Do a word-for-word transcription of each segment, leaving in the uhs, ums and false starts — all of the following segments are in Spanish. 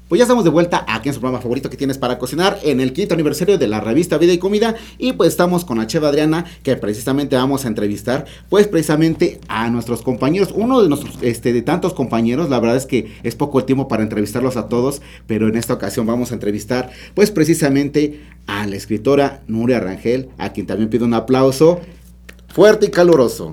Pues ya estamos de vuelta aquí en su programa favorito que tienes para cocinar, en el quinto aniversario de la revista Vida y Comida, y pues estamos con la chef Adriana, que precisamente vamos a entrevistar, pues precisamente a nuestros compañeros, uno de nuestros, este, de tantos compañeros. La verdad es que es poco el tiempo para entrevistarlos a todos, pero en esta ocasión vamos a entrevistar, pues precisamente a la escritora Nuria Rangel, a quien también pido un aplauso fuerte y caluroso.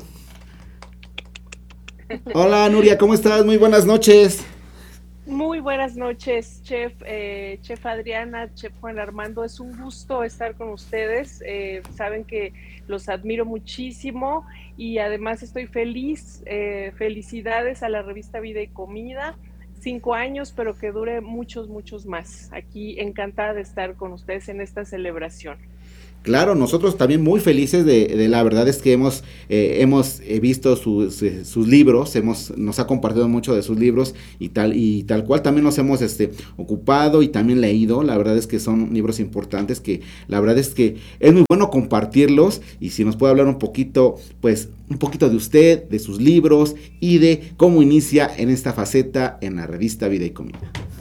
Hola Nuria, ¿cómo estás? Muy buenas noches. Muy buenas noches, chef, eh, chef Adriana, chef Juan Armando. Es un gusto estar con ustedes. Eh, saben que los admiro muchísimo y además estoy feliz. Eh, felicidades a la revista Vida y Comida. Cinco años, pero que dure muchos, muchos más. Aquí encantada de estar con ustedes en esta celebración. Claro, nosotros también muy felices de, de la verdad es que hemos, eh, hemos eh, visto sus, eh, sus libros, hemos, nos ha compartido mucho de sus libros y tal, y tal cual también nos hemos este, ocupado y también leído. La verdad es que son libros importantes que la verdad es que es muy bueno compartirlos, y si nos puede hablar un poquito, pues un poquito de usted, de sus libros y de cómo inicia en esta faceta en la revista Vida y Comida.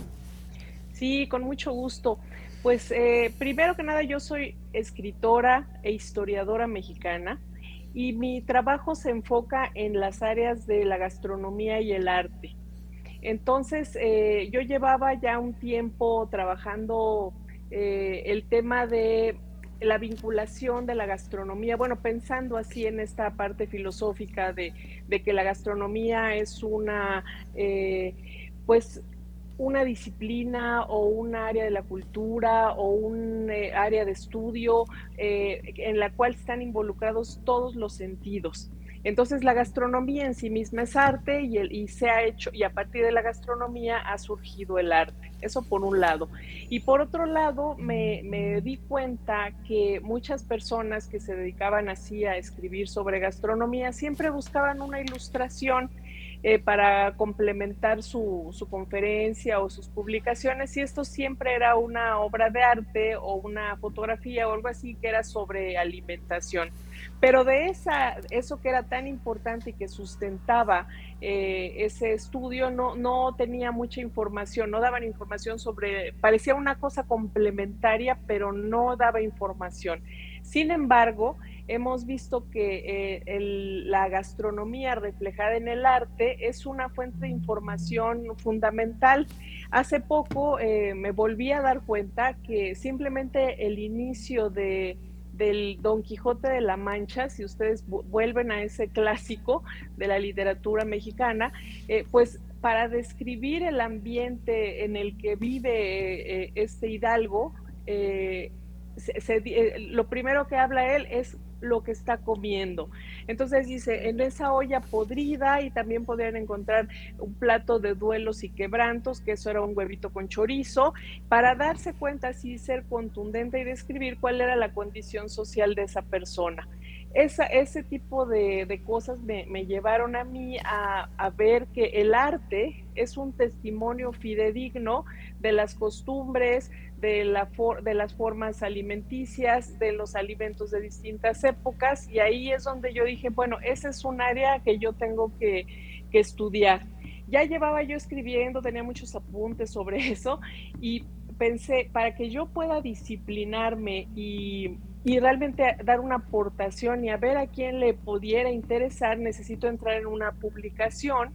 Sí, con mucho gusto. Pues eh, primero que nada, yo soy escritora e historiadora mexicana y mi trabajo se enfoca en las áreas de la gastronomía y el arte. Entonces, eh, yo llevaba ya un tiempo trabajando eh, el tema de la vinculación de la gastronomía, bueno, pensando así en esta parte filosófica de, de que la gastronomía es una, eh, pues, una disciplina o un área de la cultura o un eh, área de estudio eh, en la cual están involucrados todos los sentidos. Entonces la gastronomía en sí misma es arte y, el, y se ha hecho, y a partir de la gastronomía ha surgido el arte. Eso por un lado. Y por otro lado, me, me di cuenta que muchas personas que se dedicaban así a escribir sobre gastronomía siempre buscaban una ilustración eh, para complementar su, su conferencia o sus publicaciones, y esto siempre era una obra de arte o una fotografía o algo así que era sobre alimentación. Pero de esa, eso que era tan importante y que sustentaba eh, ese estudio, no, no tenía mucha información, no daban información sobre, parecía una cosa complementaria, pero no daba información. Sin embargo, hemos visto que eh, el, la gastronomía reflejada en el arte es una fuente de información fundamental. Hace poco eh, me volví a dar cuenta que simplemente el inicio de del Don Quijote de la Mancha, si ustedes vuelven a ese clásico de la literatura mexicana, eh, pues para describir el ambiente en el que vive eh, este hidalgo, eh, se, se, eh, lo primero que habla él es lo que está comiendo. Entonces dice, en esa olla podrida, y también podrían encontrar un plato de duelos y quebrantos, que eso era un huevito con chorizo, para darse cuenta, así ser contundente y describir cuál era la condición social de esa persona. Esa, ese tipo de, de cosas me, me, llevaron a mí a, a ver que el arte es un testimonio fidedigno de las costumbres, de, la for, de las formas alimenticias, de los alimentos de distintas épocas, y ahí es donde yo dije, bueno, ese es un área que yo tengo que, que estudiar. Ya llevaba yo escribiendo, tenía muchos apuntes sobre eso, y pensé, para que yo pueda disciplinarme y, y realmente dar una aportación y a ver a quién le pudiera interesar, necesito entrar en una publicación,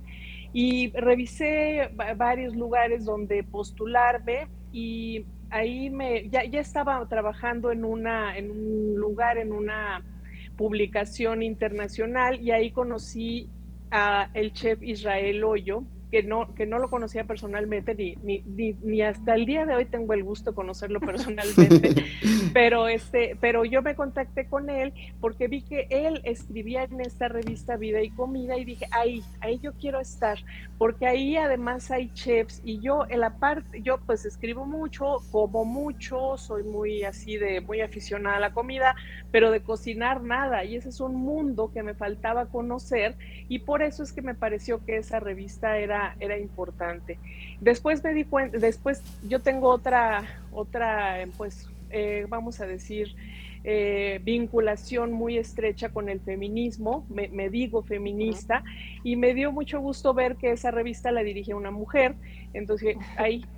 y revisé varios lugares donde postularme, y ahí me, ya, ya estaba trabajando en, una, en un lugar, en una publicación internacional, y ahí conocí a el chef Israel Hoyo, que no, que no lo conocía personalmente, ni, ni, ni, ni hasta el día de hoy tengo el gusto de conocerlo personalmente, pero, este, pero yo me contacté con él porque vi que él escribía en esta revista Vida y Comida, y dije, ahí, ahí yo quiero estar, porque ahí además hay chefs, y yo en la parte, yo pues escribo mucho, como mucho, soy muy así de, muy aficionada a la comida, pero de cocinar nada, y ese es un mundo que me faltaba conocer, y por eso es que me pareció que esa revista era, era importante. Después me di cuenta, después yo tengo otra, otra pues, eh, vamos a decir, eh, vinculación muy estrecha con el feminismo, me, me digo feminista, y me dio mucho gusto ver que esa revista la dirige una mujer, entonces ahí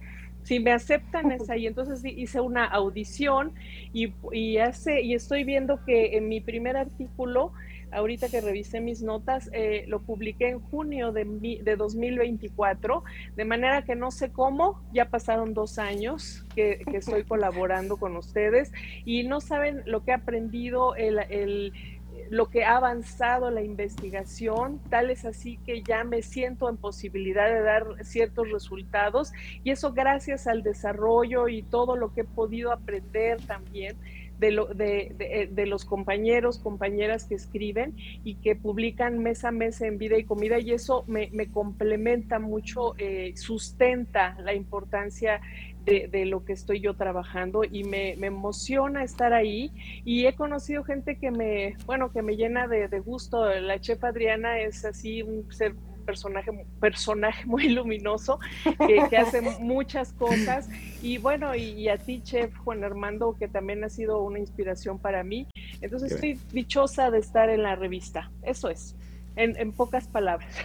Si me aceptan es ahí. Entonces sí, hice una audición y, y, hace, y estoy viendo que en mi primer artículo, ahorita que revisé mis notas, eh, lo publiqué en junio de, mi, de dos mil veinticuatro, de manera que no sé cómo, ya pasaron dos años que, que estoy colaborando con ustedes y no saben lo que he aprendido, el, el lo que ha avanzado la investigación, tal es así que ya me siento en posibilidad de dar ciertos resultados y eso gracias al desarrollo y todo lo que he podido aprender también de, lo, de, de, de los compañeros, compañeras que escriben y que publican mes a mes en Vida y Comida y eso me, me complementa mucho, eh, sustenta la importancia de, de, lo que estoy yo trabajando y me, me, emociona estar ahí y he conocido gente que me, bueno, que me llena de, de gusto. La chef Adriana es así un ser personaje, personaje muy luminoso que, que hace muchas cosas y bueno, y, y a ti, chef Juan Armando, que también ha sido una inspiración para mí. Entonces estoy dichosa de estar en la revista, eso es, en, en pocas palabras.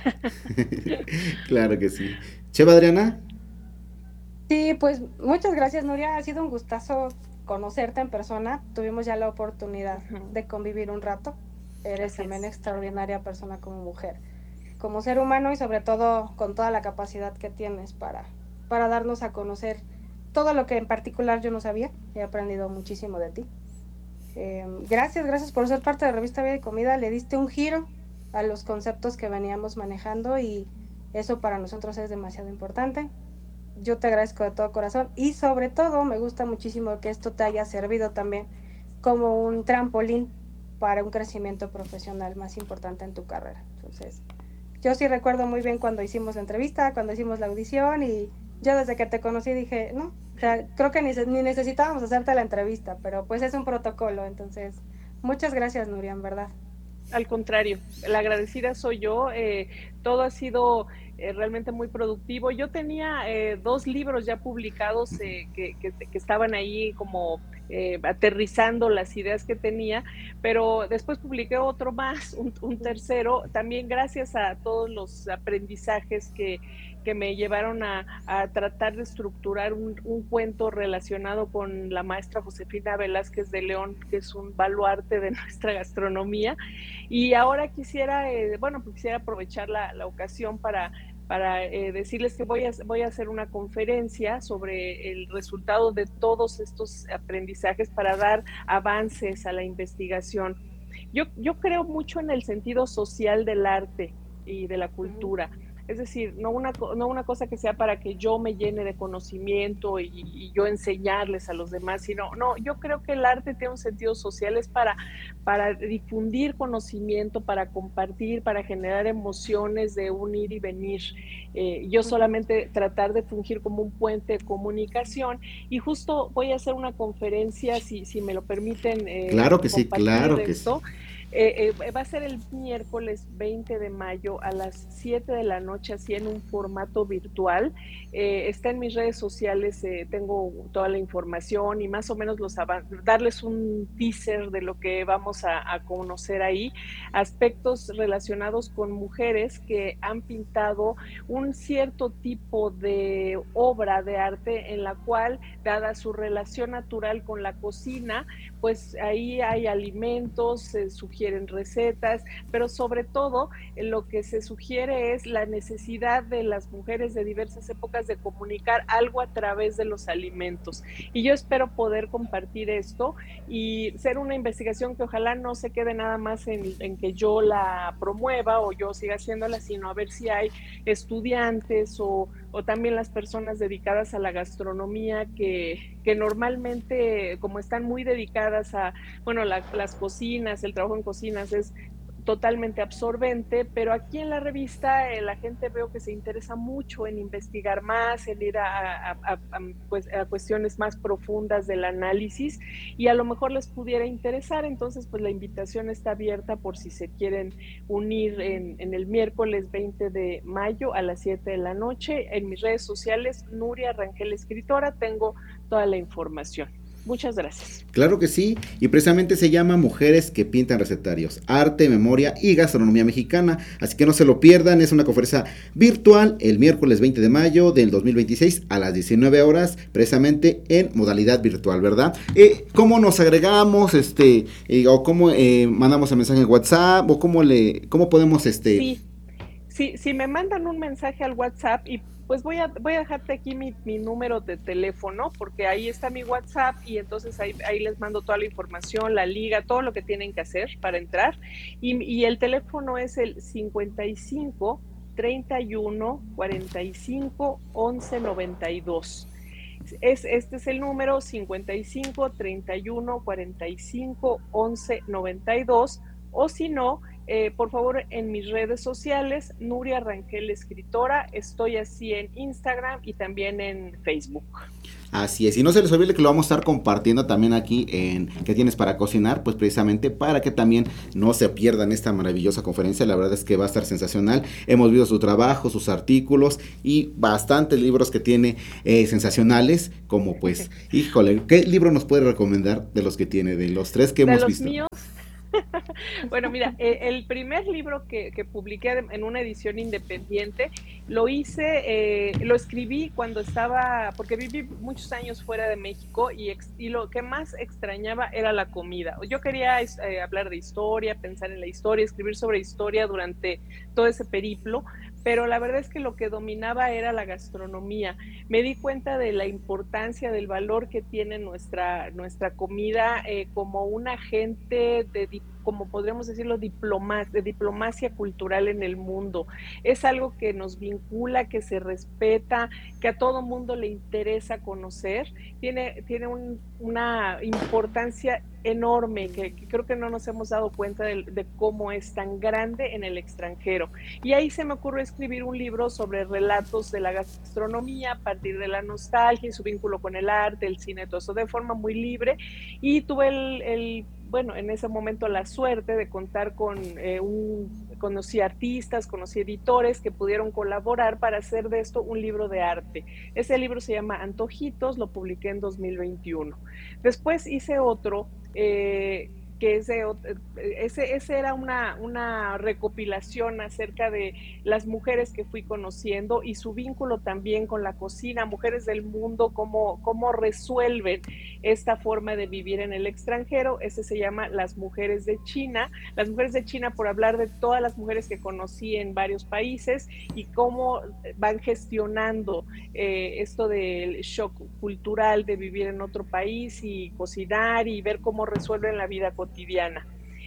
Claro que sí. Chef Adriana. Sí, pues muchas gracias, Nuria, ha sido un gustazo conocerte en persona, tuvimos ya la oportunidad uh-huh. de convivir un rato, eres Así también es. extraordinaria persona como mujer, como ser humano y sobre todo con toda la capacidad que tienes para, para darnos a conocer todo lo que en particular yo no sabía, he aprendido muchísimo de ti. Eh, gracias, gracias por ser parte de Revista Vida y Comida, le diste un giro a los conceptos que veníamos manejando y eso para nosotros es demasiado importante. Yo te agradezco de todo corazón y sobre todo me gusta muchísimo que esto te haya servido también como un trampolín para un crecimiento profesional más importante en tu carrera. Entonces, yo sí recuerdo muy bien cuando hicimos la entrevista, cuando hicimos la audición y yo desde que te conocí dije, no, o sea, creo que ni, ni necesitábamos hacerte la entrevista, pero pues es un protocolo. Entonces, muchas gracias, Nuria, en verdad. Al contrario, la agradecida soy yo, eh, todo ha sido eh, realmente muy productivo. Yo tenía eh, dos libros ya publicados eh, que, que, que estaban ahí como eh, aterrizando las ideas que tenía, pero después publiqué otro más, un, un tercero, también gracias a todos los aprendizajes que, que me llevaron a, a tratar de estructurar un, un cuento relacionado con la maestra Josefina Velázquez de León, que es un baluarte de nuestra gastronomía. Y ahora quisiera, eh, bueno, pues quisiera aprovechar la, la ocasión para, para eh, decirles que voy a, voy a hacer una conferencia sobre el resultado de todos estos aprendizajes para dar avances a la investigación. Yo, yo creo mucho en el sentido social del arte y de la cultura. Es decir, no una, no una cosa que sea para que yo me llene de conocimiento y, y yo enseñarles a los demás, sino, no, yo creo que el arte tiene un sentido social, es para, para difundir conocimiento, para compartir, para generar emociones de un ir y venir. Eh, yo solamente tratar de fungir como un puente de comunicación y justo voy a hacer una conferencia, si, si me lo permiten. Eh, claro que sí, claro que esto. sí. Eh, eh, va a ser el miércoles veinte de mayo a las siete de la noche, así en un formato virtual. Eh, está en mis redes sociales, eh, tengo toda la información y más o menos los darles un teaser de lo que vamos a, a conocer ahí. Aspectos relacionados con mujeres que han pintado un cierto tipo de obra de arte en la cual, dada su relación natural con la cocina, pues ahí hay alimentos, se sugieren recetas, pero sobre todo lo que se sugiere es la necesidad de las mujeres de diversas épocas de comunicar algo a través de los alimentos. Y yo espero poder compartir esto y ser una investigación que ojalá no se quede nada más en, en que yo la promueva o yo siga haciéndola, sino a ver si hay estudiantes o, o también las personas dedicadas a la gastronomía que, que normalmente, como están muy dedicadas a, bueno, la, las cocinas, el trabajo en cocinas es totalmente absorbente, pero aquí en la revista eh, la gente veo que se interesa mucho en investigar más, en ir a, a, a, a, pues, a cuestiones más profundas del análisis y a lo mejor les pudiera interesar, entonces pues la invitación está abierta por si se quieren unir en, en el miércoles veinte de mayo a las siete de la noche. En mis redes sociales, Nuria Rangel Escritora, tengo toda la información. Muchas gracias. Claro que sí, y precisamente se llama Mujeres que pintan recetarios, arte, memoria y gastronomía mexicana, así que no se lo pierdan, es una conferencia virtual el miércoles veinte de mayo del dos mil veintiséis a las diecinueve horas, precisamente en modalidad virtual, ¿verdad? Eh, ¿Cómo nos agregamos, este, eh, o cómo eh, mandamos el mensaje en WhatsApp, o cómo le, cómo podemos, este... Sí, sí, si me mandan un mensaje al WhatsApp y pues voy a, voy a dejarte aquí mi, mi número de teléfono, porque ahí está mi WhatsApp y entonces ahí, ahí les mando toda la información, la liga, todo lo que tienen que hacer para entrar. Y, y el teléfono es el cincuenta y cinco, treinta y uno, cuarenta y cinco, once, noventa y dos. Es, este es el número cincuenta y cinco, treinta y uno, cuarenta y cinco, once, noventa y dos, o si no, eh, por favor, en mis redes sociales, Nuria Rangel Escritora, estoy así en Instagram y también en Facebook. Así es, y no se les olvide que lo vamos a estar compartiendo también aquí en ¿Qué tienes para cocinar? Pues precisamente para que también no se pierdan esta maravillosa conferencia, la verdad es que va a estar sensacional, hemos visto su trabajo, sus artículos y bastantes libros que tiene eh, sensacionales, como pues, híjole, ¿qué libro nos puede recomendar de los que tiene, de los tres que de hemos los visto? Míos. Bueno, mira, el primer libro que, que publiqué en una edición independiente lo hice, eh, lo escribí cuando estaba, porque viví muchos años fuera de México y, ex, y lo que más extrañaba era la comida. Yo quería eh, hablar de historia, pensar en la historia, escribir sobre historia durante todo ese periplo, pero la verdad es que lo que dominaba era la gastronomía. Me di cuenta de la importancia, del valor que tiene nuestra, nuestra comida eh, como un agente de, como podríamos decirlo, diploma, de diplomacia cultural en el mundo. Es algo que nos vincula, que se respeta, que a todo mundo le interesa conocer. Tiene, tiene un, una importancia enorme que, que creo que no nos hemos dado cuenta de, de cómo es tan grande en el extranjero. Y ahí se me ocurrió escribir un libro sobre relatos de la gastronomía a partir de la nostalgia y su vínculo con el arte, el cine, todo eso de forma muy libre. Y tuve el, el bueno, en ese momento la suerte de contar con eh, un, conocí artistas, conocí editores que pudieron colaborar para hacer de esto un libro de arte. Ese libro se llama Antojitos, lo publiqué en dos mil veintiuno. Después hice otro, eh, que ese, ese, ese era una, una recopilación acerca de las mujeres que fui conociendo y su vínculo también con la cocina, mujeres del mundo, cómo, cómo resuelven esta forma de vivir en el extranjero. Ese se llama Las Mujeres de China. Las Mujeres de China, por hablar de todas las mujeres que conocí en varios países y cómo van gestionando eh, esto del shock cultural de vivir en otro país y cocinar y ver cómo resuelven la vida cotidiana. cotidiana.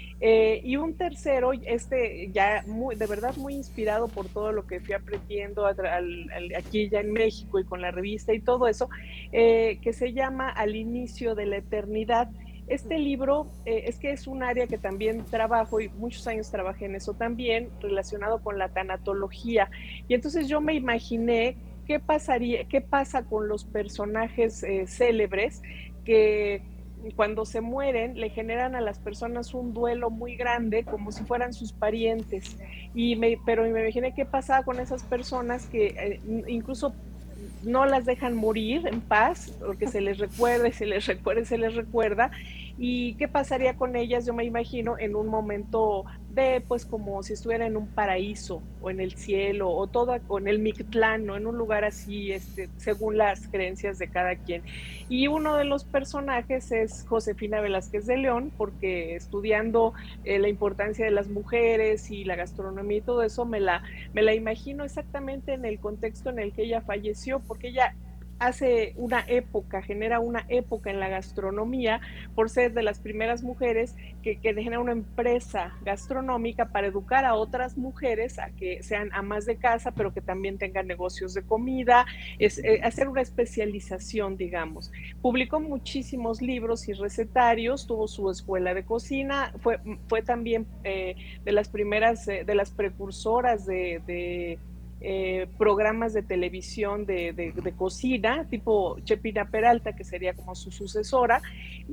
Eh, y un tercero, este ya muy, de verdad muy inspirado por todo lo que fui aprendiendo al, al, aquí ya en México y con la revista y todo eso, eh, que se llama Al inicio de la eternidad. Este libro eh, es que es un área que también trabajo y muchos años trabajé en eso también, relacionado con la tanatología. Y entonces yo me imaginé qué pasaría, qué pasa con los personajes eh, célebres que cuando se mueren le generan a las personas un duelo muy grande como si fueran sus parientes y me, pero me imaginé qué pasaba con esas personas que eh, incluso no las dejan morir en paz porque se les recuerda, se les recuerda, se les recuerda. ¿Y qué pasaría con ellas? Yo me imagino en un momento de, pues, como si estuviera en un paraíso o en el cielo o todo, o en el Mictlán, ¿no? En un lugar así, este, según las creencias de cada quien. Y uno de los personajes es Josefina Velázquez de León, porque estudiando eh, la importancia de las mujeres y la gastronomía y todo eso, me la, me la imagino exactamente en el contexto en el que ella falleció, porque ella hace una época, genera una época en la gastronomía por ser de las primeras mujeres que, que genera una empresa gastronómica para educar a otras mujeres a que sean amas de casa, pero que también tengan negocios de comida, es eh, hacer una especialización, digamos. Publicó muchísimos libros y recetarios, tuvo su escuela de cocina, fue, fue también eh, de las primeras, eh, de las precursoras de, de Eh, programas de televisión de, de, de cocina, tipo Chepina Peralta, que sería como su sucesora,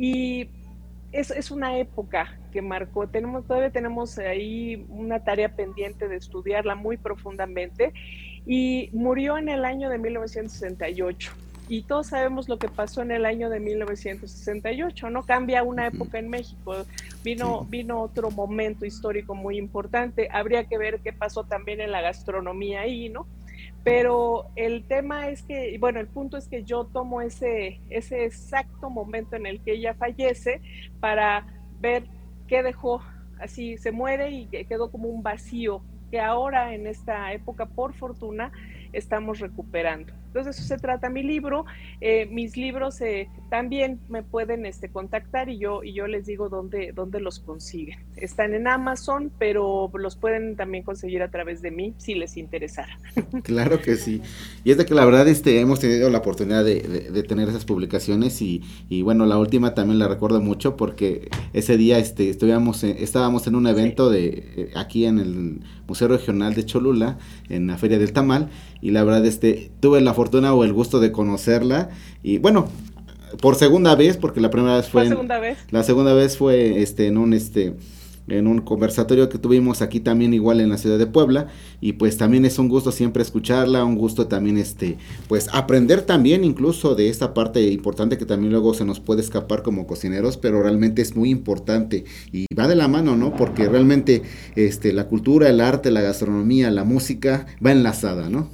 y es, es una época que marcó, tenemos, todavía tenemos ahí una tarea pendiente de estudiarla muy profundamente, y murió en el año de mil novecientos sesenta y ocho. y todos sabemos lo que pasó en el año de mil novecientos sesenta y ocho, ¿no? Cambia una época en México, vino, vino otro momento histórico muy importante, habría que ver qué pasó también en la gastronomía ahí, ¿no? Pero el tema es que, bueno, el punto es que yo tomo ese, ese exacto momento en el que ella fallece para ver qué dejó, así se muere y quedó como un vacío que ahora en esta época, por fortuna, estamos recuperando. Entonces, eso se trata mi libro. Eh, mis libros eh, también me pueden este, contactar y yo, y yo les digo dónde, dónde los consiguen. Están en Amazon, pero los pueden también conseguir a través de mí si les interesara. Claro que sí. Y es de que la verdad este, hemos tenido la oportunidad de, de, de tener esas publicaciones y, y bueno, la última también la recuerdo mucho porque ese día este, estuvimos, estábamos en un evento sí. de aquí en el Museo Regional de Cholula, en la Feria del Tamal, y la verdad este, tuve la fortuna o el gusto de conocerla y bueno, por segunda vez, porque la primera vez fue... ¿La segunda vez? La segunda vez fue este, en un... este en un conversatorio que tuvimos aquí también igual en la ciudad de Puebla y pues también es un gusto siempre escucharla, un gusto también este pues aprender también incluso de esta parte importante que también luego se nos puede escapar como cocineros, pero realmente es muy importante y va de la mano, ¿no? Porque realmente este la cultura, el arte, la gastronomía, la música va enlazada, ¿no?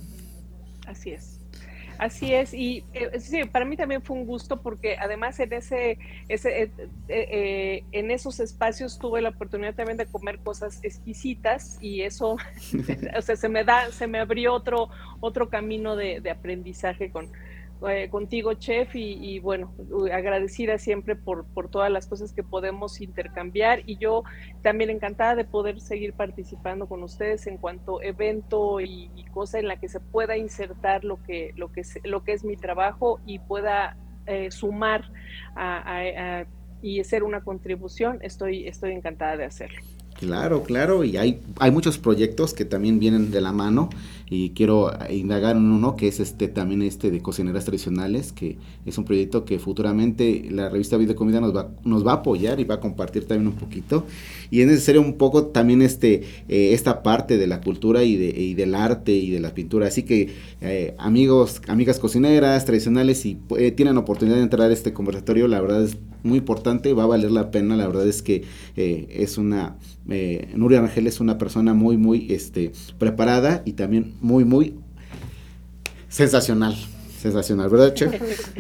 Así es. Así es, y eh, sí, para mí también fue un gusto porque además en ese, ese eh, eh, en esos espacios tuve la oportunidad también de comer cosas exquisitas y eso, o sea, se me da, se me abrió otro, otro camino de, de aprendizaje con, eh, contigo, chef, y, y bueno, agradecida siempre por, por todas las cosas que podemos intercambiar y yo también encantada de poder seguir participando con ustedes en cuanto evento y, y cosa en la que se pueda insertar lo que, lo que, es, lo que es mi trabajo y pueda eh, sumar a, a, a, y hacer una contribución, estoy, estoy encantada de hacerlo. Claro, claro, y hay, hay muchos proyectos que también vienen de la mano y quiero indagar en uno que es este también este de cocineras tradicionales, que es un proyecto que futuramente la revista Vida y Comida nos va, nos va a apoyar y va a compartir también un poquito y es necesario un poco también este eh, esta parte de la cultura y, de, y del arte y de la pintura, así que eh, amigos, amigas cocineras tradicionales, si eh, tienen oportunidad de entrar a este conversatorio, la verdad es muy importante, va a valer la pena, la verdad es que eh, es una Eh, Nuria Rangel es una persona muy muy este preparada y también muy muy sensacional, sensacional, ¿verdad, chef?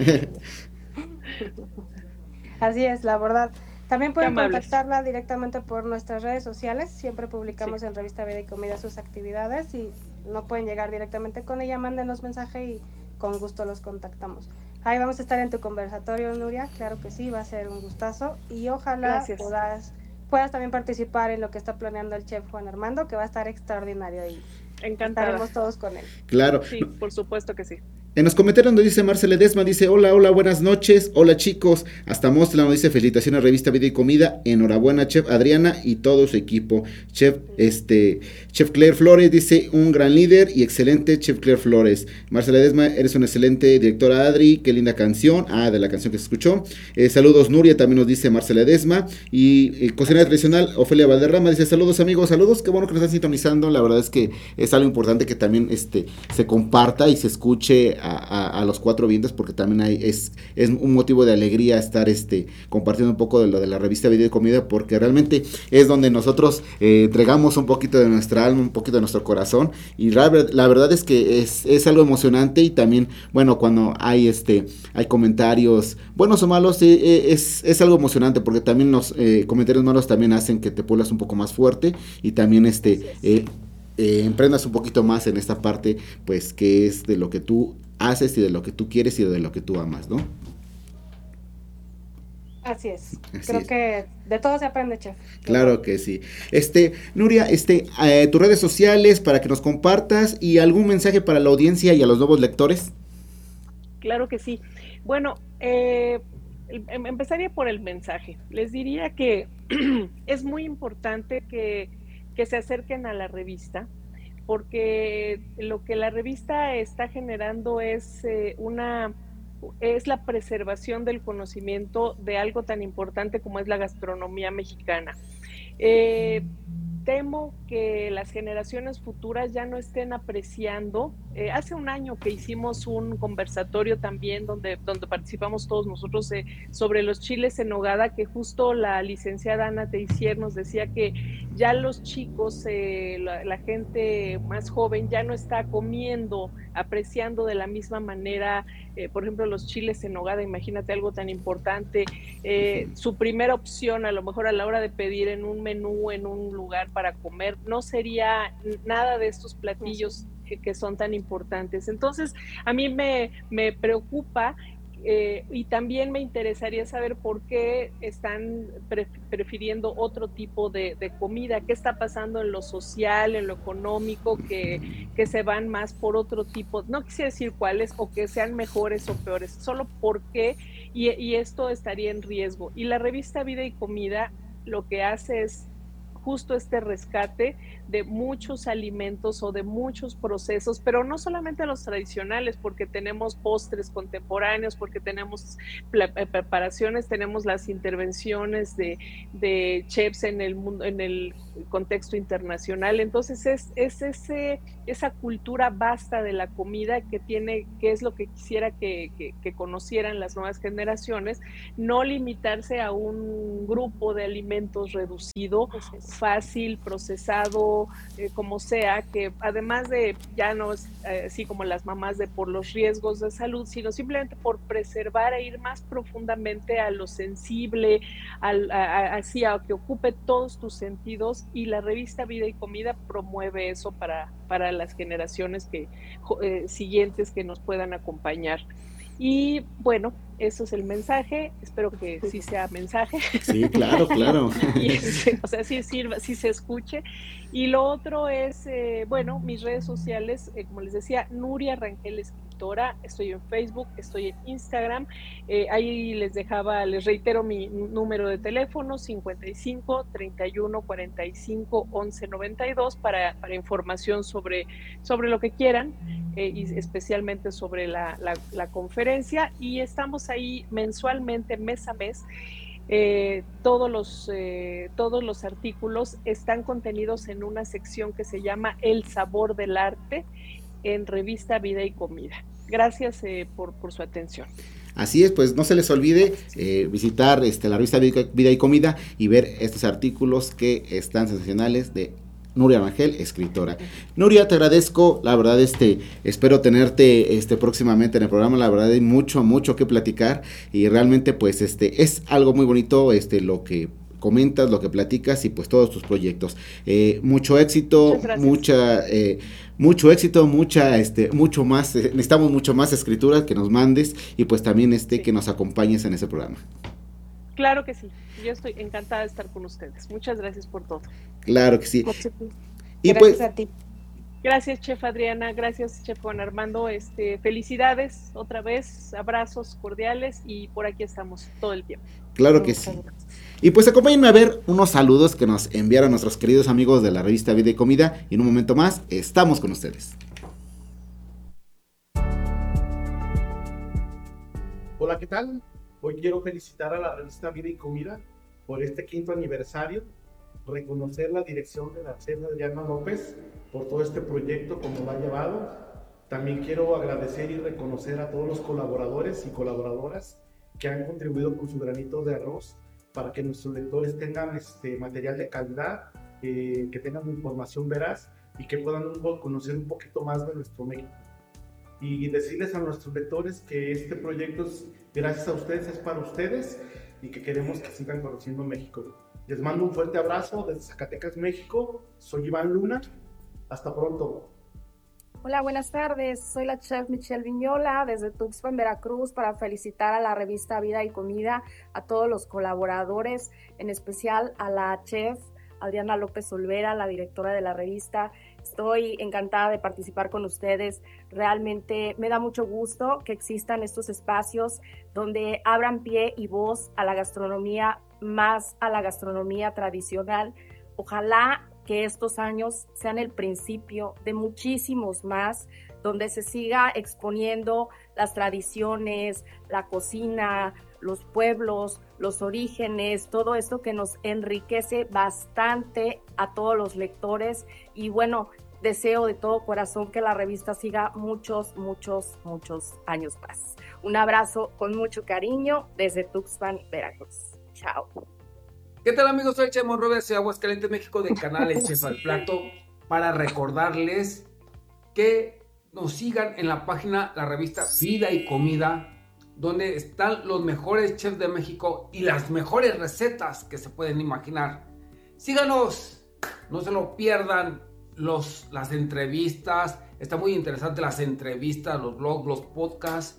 Así es, la verdad. También pueden contactarla directamente por nuestras redes sociales, siempre publicamos sí. en Revista Vida y Comida sus actividades y no pueden llegar directamente con ella, mándenos mensaje y con gusto los contactamos. Ahí vamos a estar en tu conversatorio, Nuria, claro que sí, va a ser un gustazo y ojalá Gracias. puedas puedas también participar en lo que está planeando el chef Juan Armando, que va a estar extraordinario y encantada. Estaremos todos con él. Claro. Sí, por supuesto que sí. En los comentarios nos dice Marcela Ledesma, dice, hola, hola, buenas noches, hola chicos, hasta Mostla nos dice, felicitaciones Revista Vida y Comida, enhorabuena Chef Adriana y todo su equipo, Chef, este, Chef Claire Flores dice, un gran líder y excelente Chef Claire Flores, Marcela Ledesma, eres una excelente directora Adri, qué linda canción, ah, de la canción que se escuchó, eh, saludos Nuria, también nos dice Marcela Ledesma, y eh, cocinera tradicional, Ofelia Valderrama, dice, saludos amigos, saludos, qué bueno que nos están sintonizando, la verdad es que es algo importante que también, este, se comparta y se escuche A, a, a los cuatro vientos porque también hay, es, es un motivo de alegría estar este, compartiendo un poco de lo de la revista Vida y Comida porque realmente es donde nosotros eh, entregamos un poquito de nuestra alma, un poquito de nuestro corazón y la, la verdad es que es, es algo emocionante y también, bueno, cuando hay este hay comentarios buenos o malos, eh, es, es algo emocionante porque también los eh, comentarios malos también hacen que te pueblas un poco más fuerte y también este eh, eh, emprendas un poquito más en esta parte pues que es de lo que tú haces y de lo que tú quieres y de lo que tú amas, ¿no? Así es. Así Creo es. que de todo se aprende, chef. Claro que sí. Este, Nuria, este, eh, tus redes sociales para que nos compartas y algún mensaje para la audiencia y a los nuevos lectores. Claro que sí. Bueno, eh, empezaría por el mensaje. Les diría que es muy importante que, que se acerquen a la revista, porque lo que la revista está generando es eh, una es la preservación del conocimiento de algo tan importante como es la gastronomía mexicana. Eh, temo que las generaciones futuras ya no estén apreciando. Eh, hace un año que hicimos un conversatorio también donde, donde participamos todos nosotros eh, sobre los chiles en nogada, que justo la licenciada Ana Teisier nos decía que ya los chicos, eh, la, la gente más joven ya no está comiendo, apreciando de la misma manera, eh, por ejemplo, los chiles en nogada. Imagínate algo tan importante. Eh, su primera opción, a lo mejor a la hora de pedir en un menú, en un lugar para comer, no sería nada de estos platillos que, que son tan importantes. Entonces, a mí me, me preocupa. Eh, y también me interesaría saber por qué están pre prefiriendo otro tipo de, de comida, qué está pasando en lo social, en lo económico, que, que se van más por otro tipo, no quisiera decir cuáles, o que sean mejores o peores, solo por qué, y, y esto estaría en riesgo. Y la revista Vida y Comida lo que hace es justo este rescate de muchos alimentos o de muchos procesos, pero no solamente los tradicionales, porque tenemos postres contemporáneos, porque tenemos preparaciones, tenemos las intervenciones de, de chefs en el mundo, en el contexto internacional. Entonces es, es ese, esa cultura vasta de la comida que tiene, que es lo que quisiera que, que, que conocieran las nuevas generaciones, no limitarse a un grupo de alimentos reducido, fácil, procesado, eh, como sea, que además de, ya no es eh, así como las mamás de por los riesgos de salud, sino simplemente por preservar e ir más profundamente a lo sensible, al, a, a, así a que ocupe todos tus sentidos, y la revista Vida y Comida promueve eso para, para las generaciones que, eh, siguientes que nos puedan acompañar. Y bueno, eso es el mensaje, espero que sí sea mensaje. Sí, claro, claro. Y, o sea, sí sirva, sí se escuche. Y lo otro es, eh, bueno, mis redes sociales, eh, como les decía, Nuria Rangel Escritora, estoy en Facebook, estoy en Instagram, eh, ahí les dejaba, les reitero mi número de teléfono, cincuenta y cinco, treinta y uno, cuarenta y cinco, once, noventa y dos, para, para información sobre, sobre lo que quieran, eh, y especialmente sobre la, la, la conferencia, y estamos ahí mensualmente, mes a mes. Eh, todos los eh, todos los artículos están contenidos en una sección que se llama El Sabor del Arte en Revista Vida y Comida. Gracias eh, por, por su atención. Así es, pues no se les olvide eh, visitar este, la revista Vida y Comida y ver estos artículos que están sensacionales de Nuria Rangel, escritora. Nuria, te agradezco, la verdad, este, espero tenerte este próximamente en el programa. La verdad hay mucho, mucho que platicar, y realmente pues este es algo muy bonito este lo que comentas, lo que platicas, y pues todos tus proyectos. Eh, mucho éxito, mucha eh, mucho éxito, mucha este mucho más, eh, necesitamos mucho más escritura que nos mandes, y pues también este sí. que nos acompañes en ese programa. Claro que sí, yo estoy encantada de estar con ustedes. Muchas gracias por todo. Claro que sí. Y gracias pues, a ti. Gracias, chef Adriana, gracias, chef Juan Armando. Este, felicidades otra vez, abrazos cordiales, y por aquí estamos todo el tiempo. Claro que sí. Y pues acompáñenme a ver unos saludos que nos enviaron nuestros queridos amigos de la revista Vida y Comida, y en un momento más estamos con ustedes. Hola, ¿qué tal? Hoy quiero felicitar a la revista Vida y Comida por este quinto aniversario, reconocer la dirección de la chef Adriana López por todo este proyecto, como lo ha llevado. También quiero agradecer y reconocer a todos los colaboradores y colaboradoras que han contribuido con su granito de arroz para que nuestros lectores tengan este material de calidad, eh, que tengan información veraz y que puedan conocer un poquito más de nuestro México. Y decirles a nuestros lectores que este proyecto es gracias a ustedes, es para ustedes, y que queremos que sigan conociendo México. Les mando un fuerte abrazo desde Zacatecas, México. Soy Iván Luna. Hasta pronto. Hola, buenas tardes. Soy la chef Michelle Viñola desde Tuxpan, Veracruz, para felicitar a la revista Vida y Comida, a todos los colaboradores, en especial a la chef Adriana López Olvera, la directora de la revista. Estoy encantada de participar con ustedes. Realmente me da mucho gusto que existan estos espacios donde abran pie y voz a la gastronomía, más a la gastronomía tradicional. Ojalá que estos años sean el principio de muchísimos más, donde se siga exponiendo las tradiciones, la cocina, los pueblos, los orígenes, todo esto que nos enriquece bastante a todos los lectores. Y bueno, deseo de todo corazón que la revista siga muchos, muchos, muchos años más. Un abrazo con mucho cariño desde Tuxpan, Veracruz. Chao. ¿Qué tal, amigos? Soy Chemo Robles de Aguascalientes, México, del canal El Chef al Plato, para recordarles que nos sigan en la página, la revista Vida y Comida, donde están los mejores chefs de México y las mejores recetas que se pueden imaginar. Síganos, no se lo pierdan, los, las entrevistas, está muy interesante las entrevistas, los blogs, los podcasts,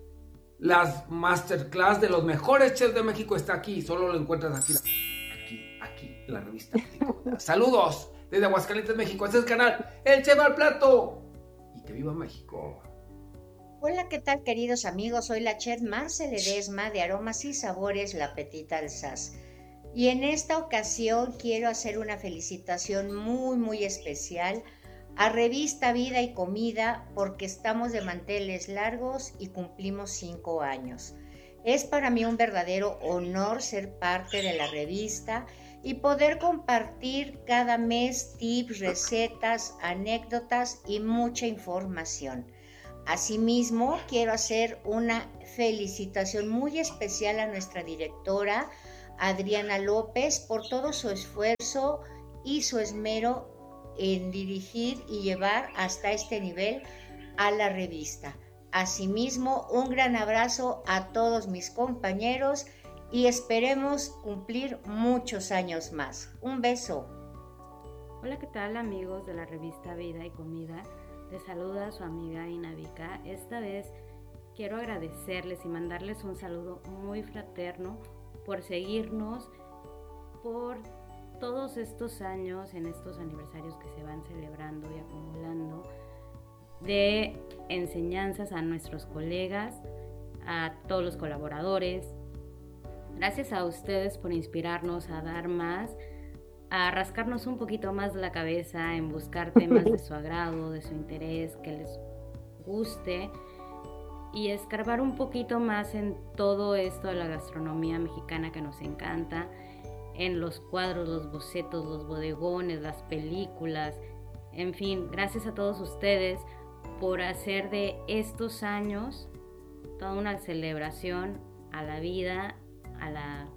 las masterclass de los mejores chefs de México está aquí, solo lo encuentras aquí, aquí, aquí, en la revista Vida y Comida. Saludos desde Aguascalientes, México, este es el canal El Chef al Plato, y que viva México. Hola, ¿qué tal, queridos amigos? Soy la chef Marce Ledesma de Aromas y Sabores La Petite Alsace. Y en esta ocasión quiero hacer una felicitación muy, muy especial a Revista Vida y Comida porque estamos de manteles largos y cumplimos cinco años. Es para mí un verdadero honor ser parte de la revista y poder compartir cada mes tips, recetas, anécdotas y mucha información. Asimismo, quiero hacer una felicitación muy especial a nuestra directora, Adriana López, por todo su esfuerzo y su esmero en dirigir y llevar hasta este nivel a la revista. Asimismo, un gran abrazo a todos mis compañeros y esperemos cumplir muchos años más. Un beso. Hola, ¿qué tal, amigos de la revista Vida y Comida? Les saluda su amiga Inavica. Esta vez quiero agradecerles y mandarles un saludo muy fraterno por seguirnos, por todos estos años, en estos aniversarios que se van celebrando y acumulando, de enseñanzas a nuestros colegas, a todos los colaboradores. Gracias a ustedes por inspirarnos a dar más, a rascarnos un poquito más la cabeza en buscar temas de su agrado, de su interés, que les guste, y escarbar un poquito más en todo esto de la gastronomía mexicana que nos encanta, en los cuadros, los bocetos, los bodegones, las películas, en fin, gracias a todos ustedes por hacer de estos años toda una celebración a la vida, a la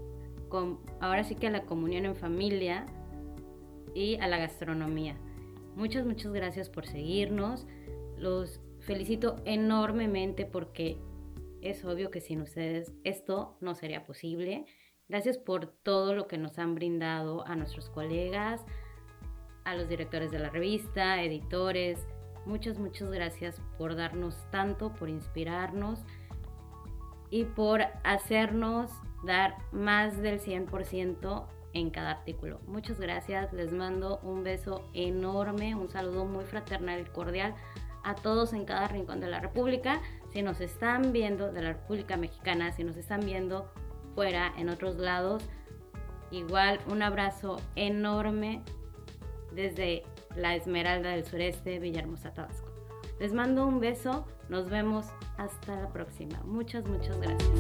ahora sí que a la comunión en familia y a la gastronomía. Muchas, muchas gracias por seguirnos. Los felicito enormemente porque es obvio que sin ustedes esto no sería posible. Gracias por todo lo que nos han brindado a nuestros colegas, a los directores de la revista, editores. Muchas, muchas gracias por darnos tanto, por inspirarnos y por hacernos dar más del cien por ciento en cada artículo. Muchas gracias, les mando un beso enorme, un saludo muy fraternal y cordial a todos en cada rincón de la República. Si nos están viendo de la República Mexicana, si nos están viendo fuera, en otros lados, igual un abrazo enorme desde la Esmeralda del Sureste, Villahermosa, Tabasco. Les mando un beso, nos vemos hasta la próxima. Muchas, muchas gracias.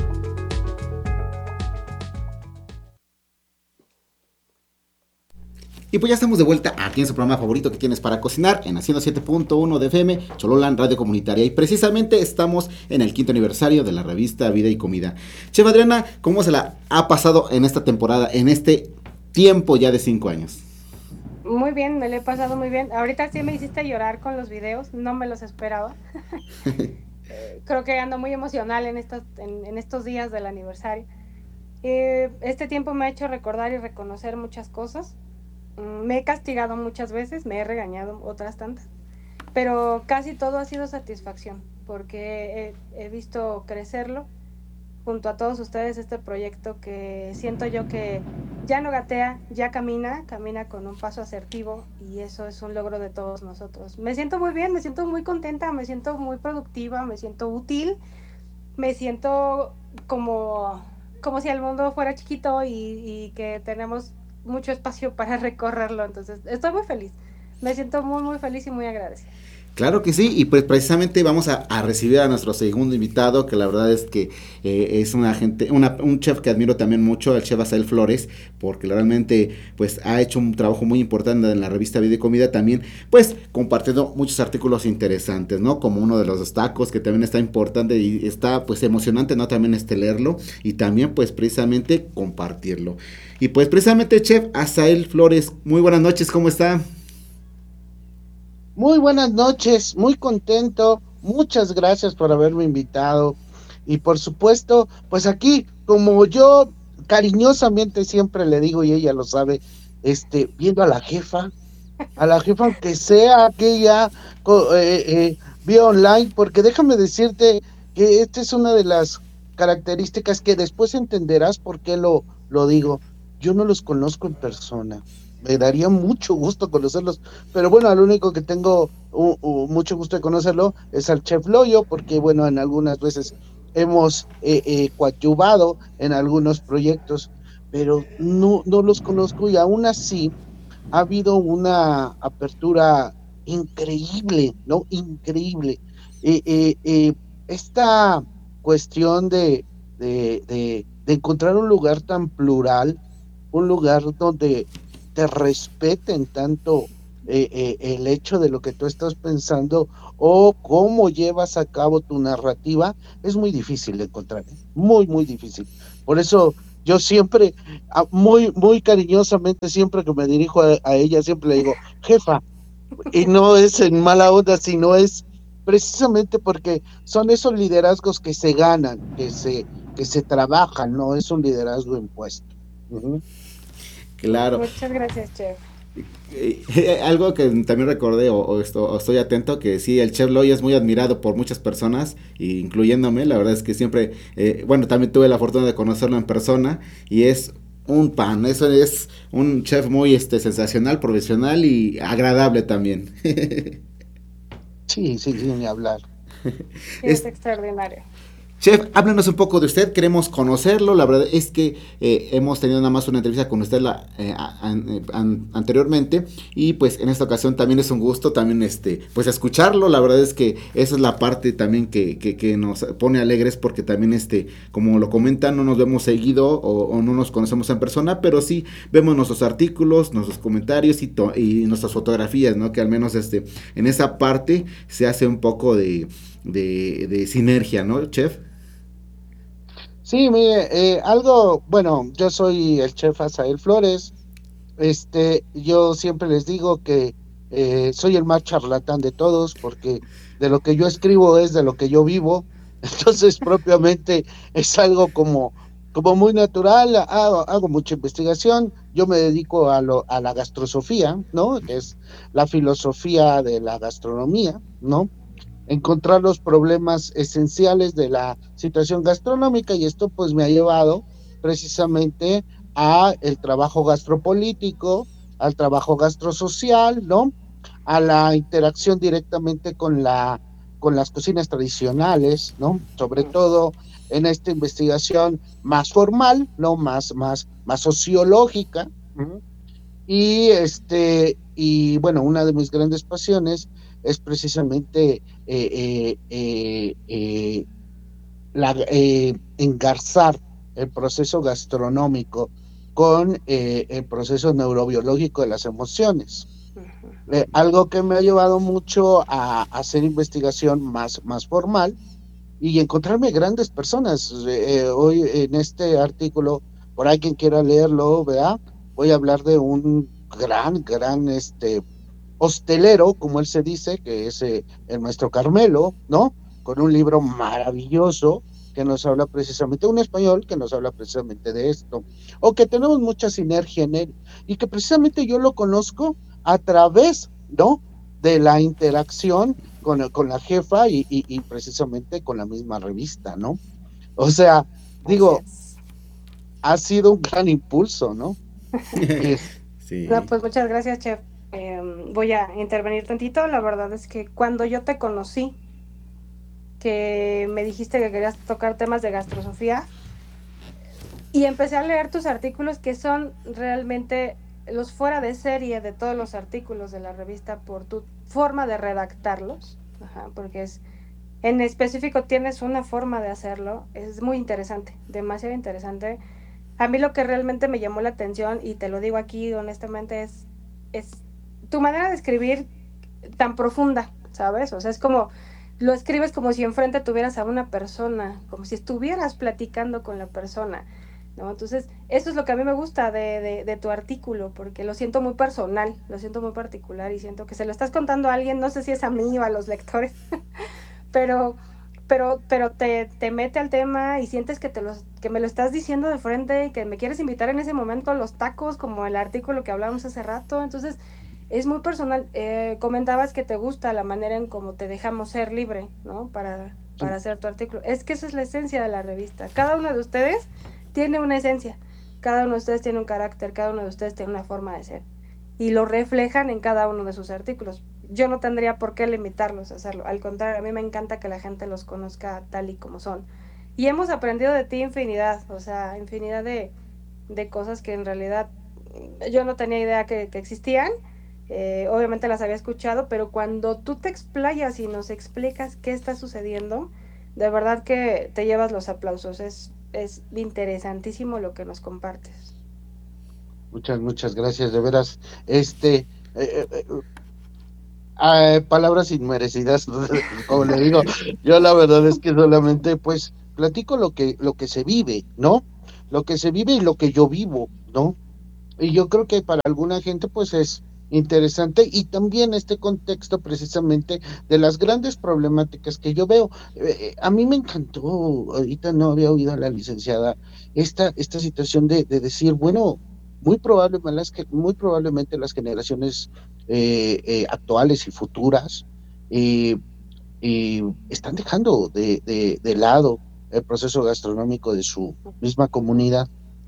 Y pues ya estamos de vuelta aquí en su programa favorito que tienes para cocinar, en la ciento siete punto uno de F M, Chololán Radio Comunitaria. Y precisamente estamos en el quinto aniversario de la revista Vida y Comida. Chef Adriana, ¿cómo se la ha pasado en esta temporada, en este tiempo ya de cinco años? Muy bien, me lo he pasado muy bien. Ahorita sí me hiciste llorar con los videos, no me los esperaba. Creo que ando muy emocional en estos, en, en estos días del aniversario. Eh, este tiempo me ha hecho recordar y reconocer muchas cosas. Me he castigado muchas veces, me he regañado otras tantas, pero casi todo ha sido satisfacción, porque he, he visto crecerlo junto a todos ustedes este proyecto que siento yo que ya no gatea, ya camina, camina con un paso asertivo y eso es un logro de todos nosotros. Me siento muy bien, me siento muy contenta, me siento muy productiva, me siento útil, me siento como, como si el mundo fuera chiquito y, y que tenemos mucho espacio para recorrerlo, entonces estoy muy feliz, me siento muy muy feliz y muy agradecida. Claro que sí, y pues precisamente vamos a, a recibir a nuestro segundo invitado, que la verdad es que eh, es una gente, una, un chef que admiro también mucho, el chef Asael Flores, porque realmente pues ha hecho un trabajo muy importante en la revista Vida y Comida también, pues compartiendo muchos artículos interesantes, ¿no? Como uno de los dos tacos, que también está importante y está pues emocionante, ¿no? También este leerlo y también pues precisamente compartirlo. Y pues precisamente chef Asael Flores, muy buenas noches, ¿cómo está? Muy buenas noches, muy contento, muchas gracias por haberme invitado y por supuesto, pues aquí, como yo cariñosamente siempre le digo y ella lo sabe, este, viendo a la jefa, a la jefa aunque sea aquella eh, eh, vía online, porque déjame decirte que esta es una de las características que después entenderás por qué lo, lo digo. Yo no los conozco en persona. Me daría mucho gusto conocerlos, pero bueno, al único que tengo uh, uh, mucho gusto de conocerlo es al chef Loyo, porque bueno, en algunas veces hemos eh, eh, coadyuvado en algunos proyectos, pero no, no los conozco y aún así ha habido una apertura increíble, ¿no? Increíble. Eh, eh, eh, esta cuestión de, de, de, de encontrar un lugar tan plural, un lugar donde te respeten tanto eh, eh, el hecho de lo que tú estás pensando o cómo llevas a cabo tu narrativa, es muy difícil de encontrar, muy, muy difícil. Por eso yo siempre, muy, muy cariñosamente, siempre que me dirijo a, a ella, siempre le digo, jefa, y no es en mala onda, sino es precisamente porque son esos liderazgos que se ganan, que se, que se trabajan, no es un liderazgo impuesto. Uh-huh. Claro. Muchas gracias, chef. Eh, eh, algo que también recordé o, o, esto, o estoy atento, que sí, el chef Loy es muy admirado por muchas personas, incluyéndome. La verdad es que siempre, eh, bueno, también tuve la fortuna de conocerlo en persona y es un pan, eso es un chef muy este, sensacional, profesional y agradable también. Sí, sí, sí, ni hablar. Sí, es, es extraordinario. Chef, háblenos un poco de usted, queremos conocerlo. La verdad es que eh, hemos tenido nada más una entrevista con usted la, eh, an, an, anteriormente y pues en esta ocasión también es un gusto también este pues escucharlo. La verdad es que esa es la parte también que, que, que nos pone alegres, porque también este como lo comentan, no nos vemos seguido o, o no nos conocemos en persona, pero sí vemos nuestros artículos, nuestros comentarios y, to, y nuestras fotografías, ¿no? Que al menos este en esa parte se hace un poco de, de, de sinergia, ¿no, chef? Sí, mire, eh, algo, bueno, yo soy el chef Asael Flores, este, yo siempre les digo que eh, soy el más charlatán de todos, porque de lo que yo escribo es de lo que yo vivo, entonces propiamente es algo como, como muy natural, hago, hago mucha investigación, yo me dedico a, lo, a la gastrosofía, ¿no? Que es la filosofía de la gastronomía, ¿no? Encontrar los problemas esenciales de la situación gastronómica, y esto pues me ha llevado precisamente a el trabajo gastropolítico, al trabajo gastrosocial, ¿no? A la interacción directamente con la con las cocinas tradicionales, ¿no? Sobre todo en esta investigación más formal, ¿no? Más más más sociológica. ¿no? Y este y bueno, una de mis grandes pasiones es precisamente eh, eh, eh, eh, la, eh, engarzar el proceso gastronómico con eh, el proceso neurobiológico de las emociones. Uh-huh. Eh, algo que me ha llevado mucho a, a hacer investigación más, más formal y encontrarme grandes personas. Eh, hoy en este artículo, por ahí quien quiera leerlo, ¿verdad? Voy a hablar de un gran, gran este hostelero, como él se dice, que es eh, el maestro Carmelo, ¿no? Con un libro maravilloso que nos habla precisamente, un español que nos habla precisamente de esto, o que tenemos mucha sinergia en él, y que precisamente yo lo conozco a través, ¿no? De la interacción con, con la jefa y, y, y precisamente con la misma revista, ¿no? O sea, digo, ha sido un gran impulso, ¿no? Sí. No, pues muchas gracias, chef. Eh, voy a intervenir tantito. La verdad es que cuando yo te conocí, que me dijiste que querías tocar temas de gastrosofía, y empecé a leer tus artículos, que son realmente los fuera de serie de todos los artículos de la revista, por tu forma de redactarlos, ajá, porque es, en específico tienes una forma de hacerlo, es muy interesante, demasiado interesante. A mí lo que realmente me llamó la atención, y te lo digo aquí honestamente, es, es tu manera de escribir tan profunda, ¿sabes? O sea, es como, lo escribes como si enfrente tuvieras a una persona, como si estuvieras platicando con la persona, ¿no? Entonces, eso es lo que a mí me gusta de, de, de tu artículo, porque lo siento muy personal, lo siento muy particular, y siento que se lo estás contando a alguien, no sé si es a mí o a los lectores, pero, pero, pero te, te mete al tema y sientes que, te los, que me lo estás diciendo de frente y que me quieres invitar en ese momento a los tacos, como el artículo que hablábamos hace rato. Entonces, es muy personal. Eh, comentabas que te gusta la manera en cómo te dejamos ser libre, ¿no? Para, para hacer tu artículo. Es que esa es la esencia de la revista. Cada uno de ustedes tiene una esencia. Cada uno de ustedes tiene un carácter. Cada uno de ustedes tiene una forma de ser. Y lo reflejan en cada uno de sus artículos. Yo no tendría por qué limitarlos a hacerlo. Al contrario, a mí me encanta que la gente los conozca tal y como son. Y hemos aprendido de ti infinidad. O sea, infinidad de, de cosas que en realidad yo no tenía idea que, que existían. Eh, obviamente las había escuchado, pero cuando tú te explayas y nos explicas qué está sucediendo, de verdad que te llevas los aplausos. Es, es interesantísimo lo que nos compartes. Muchas, muchas gracias, de veras. Este, eh, eh, eh, palabras inmerecidas, como le digo, yo la verdad es que solamente pues platico lo que, lo que se vive, ¿no? Lo que se vive y lo que yo vivo, ¿no? Y yo creo que para alguna gente pues es interesante, y también este contexto precisamente de las grandes problemáticas que yo veo. Eh, a mí me encantó, ahorita no había oído a la licenciada, esta, esta situación de, de decir, bueno, muy, probablemente las, muy probablemente las generaciones eh, eh, actuales y futuras eh, eh, están dejando de, de, de lado el proceso gastronómico de su misma comunidad.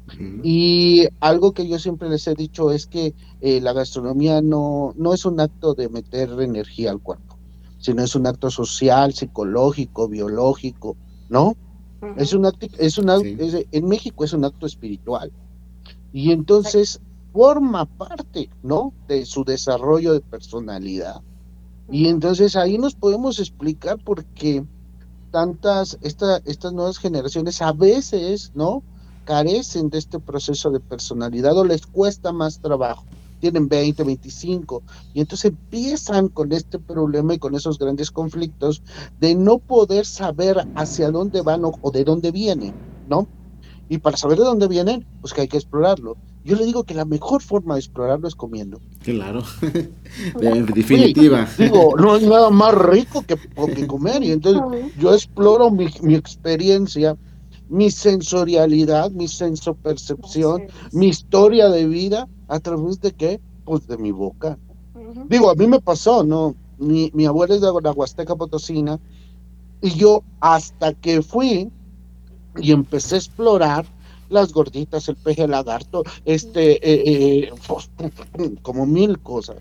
Y algo que yo siempre les he dicho es que eh, la gastronomía no, no es un acto de meter energía al cuerpo, sino es un acto social, psicológico, biológico, ¿no? Uh-huh. Es un acto, es un acto, sí. es, en México es un acto espiritual, y entonces forma parte, ¿no?, de su desarrollo de personalidad. Uh-huh. Y entonces ahí nos podemos explicar por qué tantas, esta, estas nuevas generaciones a veces, ¿no?, carecen de este proceso de personalidad, o les cuesta más trabajo. Tienen veinte, veinticinco, y entonces empiezan con este problema y con esos grandes conflictos de no poder saber hacia dónde van o, o de dónde vienen, ¿no? Y para saber de dónde vienen, pues que hay que explorarlo. Yo le digo que la mejor forma de explorarlo es comiendo. Claro, en definitiva. Sí, digo, no hay nada más rico que, que comer, y entonces yo exploro mi, mi experiencia, mi sensorialidad, mi sensopercepción, mi historia de vida, ¿a través de qué? Pues de mi boca. Uh-huh. Digo, a mí me pasó, ¿no? Mi, mi abuela es de la Huasteca Potosina, y yo hasta que fui y empecé a explorar las gorditas, el peje lagarto, este, eh, eh, como mil cosas,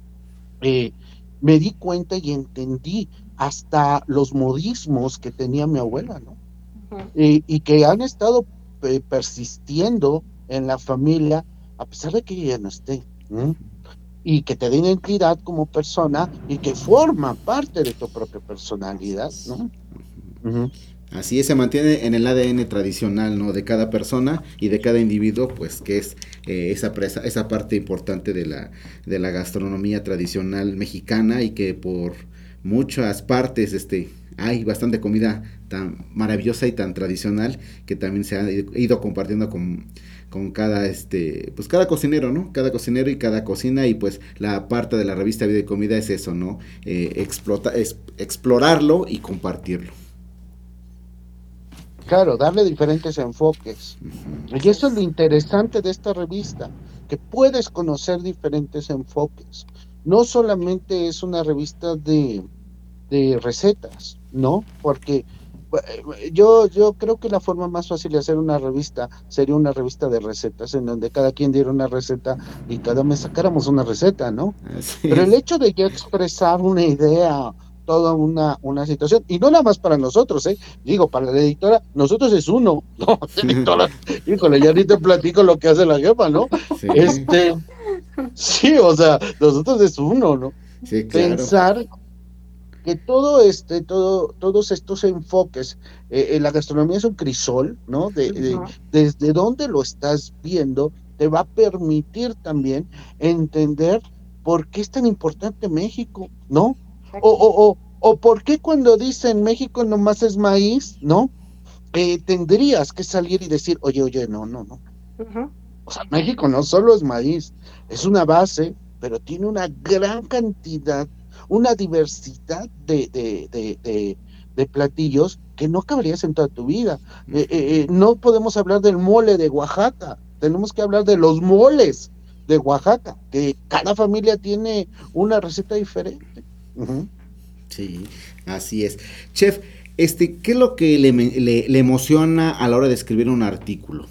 eh, me di cuenta y entendí hasta los modismos que tenía mi abuela, ¿no? Y, y que han estado eh, persistiendo en la familia a pesar de que ella no esté, ¿eh? Y que te da identidad como persona y que forma parte de tu propia personalidad, ¿no? Uh-huh. Así es, se mantiene en el A D N tradicional, ¿no?, de cada persona y de cada individuo, pues que es eh, esa, esa, esa parte importante de la, de la gastronomía tradicional mexicana, y que por muchas partes este hay bastante comida tan maravillosa y tan tradicional que también se ha ido compartiendo con, con cada este pues cada cocinero, ¿no? Cada cocinero y cada cocina, y pues la parte de la revista Vida y Comida es eso, ¿no? Eh, explota, es, explorarlo y compartirlo. Claro, darle diferentes enfoques. Uh-huh. Y eso es lo interesante de esta revista, que puedes conocer diferentes enfoques. No solamente es una revista de de recetas, ¿no? Porque yo yo creo que la forma más fácil de hacer una revista sería una revista de recetas, en donde cada quien diera una receta y cada mes sacáramos una receta, ¿no? Así Pero es. El hecho de ya expresar una idea, toda una, una situación, y no nada más para nosotros, ¿eh? Digo, para la editora, nosotros es uno, ¿no? Editora, híjole, ya ni te platico lo que hace la jefa, ¿no? Sí. Este, sí, o sea, nosotros es uno, ¿no? Sí, claro. Pensar que todo este, todo, todos estos enfoques, eh, eh, la gastronomía es un crisol, ¿no? De, de, Ujú. desde donde lo estás viendo, te va a permitir también entender por qué es tan importante México, ¿no? O, o, o, o por qué cuando dicen México nomás es maíz, ¿no? Eh, tendrías que salir y decir, oye, oye, no, no, no. Ujú. O sea, México no solo es maíz, es una base, pero tiene una gran cantidad, una diversidad de, de, de, de, de platillos que no caberías en toda tu vida. Eh, eh, eh, no podemos hablar del mole de Oaxaca, tenemos que hablar de los moles de Oaxaca, que cada familia tiene una receta diferente. Ujú. Sí, así es. Chef, este, ¿qué es lo que le, me- le- le emociona a la hora de escribir un artículo?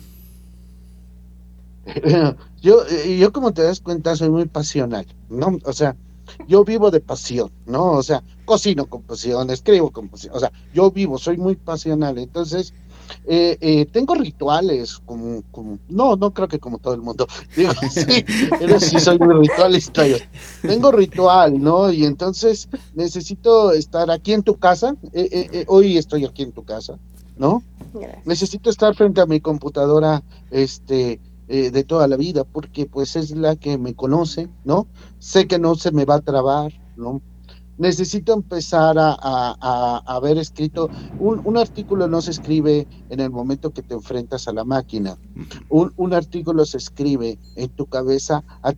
Yo, eh, yo como te das cuenta, soy muy pasional, ¿no? O sea, yo vivo de pasión, ¿no? O sea, cocino con pasión, escribo con pasión, o sea, yo vivo, soy muy pasional. Entonces, eh, eh, tengo rituales, como, como, no, no creo que como todo el mundo, digo, sí, pero sí soy muy ritualista yo. Tengo ritual, ¿no? Y entonces necesito estar aquí en tu casa, eh, eh, eh, hoy estoy aquí en tu casa, ¿no? Gracias. Necesito estar frente a mi computadora, este, eh, de toda la vida, porque pues es la que me conoce, ¿no? Sé que no se me va a trabar, ¿no? Necesito empezar a, a, a a haber escrito, un, un artículo no se escribe en el momento que te enfrentas a la máquina, un, un artículo se escribe en tu cabeza a